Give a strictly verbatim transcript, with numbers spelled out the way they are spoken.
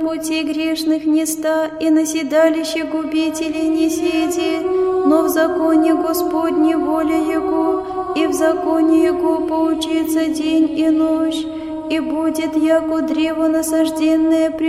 пути грешных не ста, и на седалище губителей не седи, но в законе Господне воля Его, и в законе Его поучится день и ночь, и будет яко древо насажденное